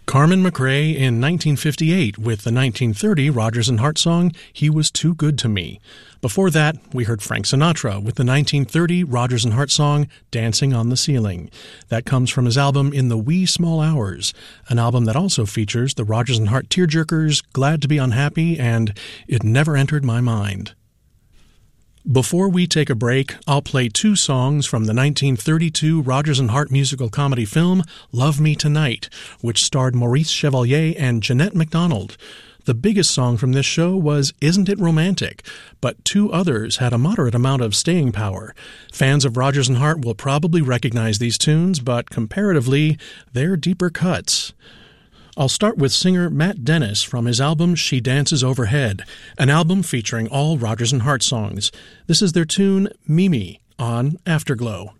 Carmen McRae in 1958 with the 1930 Rodgers and Hart song, He Was Too Good to Me. Before that, we heard Frank Sinatra with the 1930 Rodgers and Hart song, Dancing on the Ceiling. That comes from his album In the Wee Small Hours, an album that also features the Rodgers and Hart Tearjerkers, Glad to Be Unhappy, and It Never Entered My Mind. Before we take a break, I'll play two songs from the 1932 Rodgers and Hart musical comedy film Love Me Tonight, which starred Maurice Chevalier and Jeanette MacDonald. The biggest song from this show was Isn't It Romantic, but two others had a moderate amount of staying power. Fans of Rodgers and Hart will probably recognize these tunes, but comparatively, they're deeper cuts. I'll start with singer Matt Dennis from his album She Dances Overhead, an album featuring all Rodgers and Hart songs. This is their tune Mimi on Afterglow.